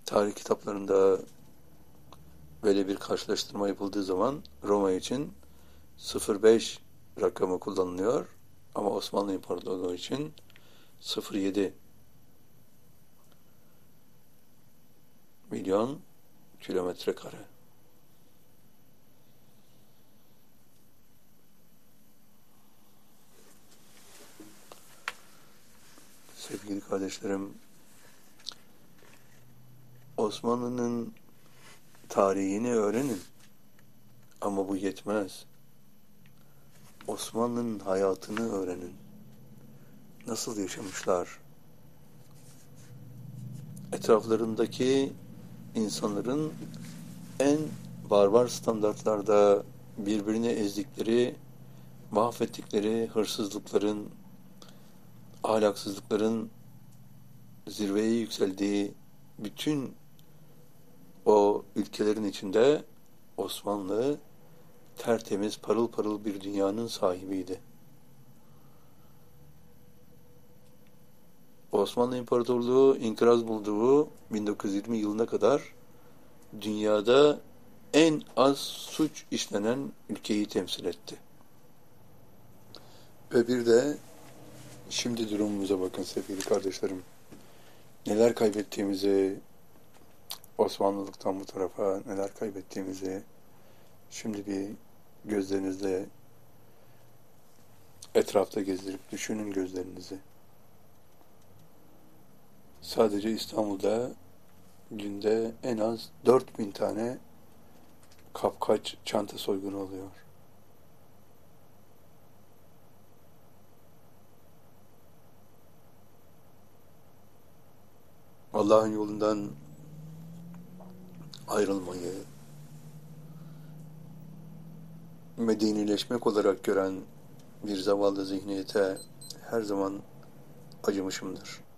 tarih kitaplarında böyle bir karşılaştırma yapıldığı zaman Roma için 05 rakamı kullanılıyor ama Osmanlı İmparatorluğu için 07 milyon kilometre kare. Sevgili kardeşlerim, Osmanlı'nın tarihini öğrenin ama bu yetmez. Osmanlı'nın hayatını öğrenin. Nasıl yaşamışlar? Etraflarındaki insanların en barbar standartlarda birbirini ezdikleri, mahvettikleri hırsızlıkların, ahlaksızlıkların zirveye yükseldiği bütün o ülkelerin içinde Osmanlı tertemiz, parıl parıl bir dünyanın sahibiydi. Osmanlı İmparatorluğu inkılap bulduğu 1920 yılına kadar dünyada en az suç işlenen ülkeyi temsil etti. Ve bir de şimdi durumumuza bakın sevgili kardeşlerim. Neler kaybettiğimizi, Osmanlılıktan bu tarafa neler kaybettiğimizi şimdi bir gözlerinizle etrafta gezdirip düşünün gözlerinizi. Sadece İstanbul'da günde en az 4000 tane kapkaç çanta soygunu oluyor. Allah'ın yolundan ayrılmayı, medenileşmek olarak gören bir zavallı zihniyete her zaman acımışımdır.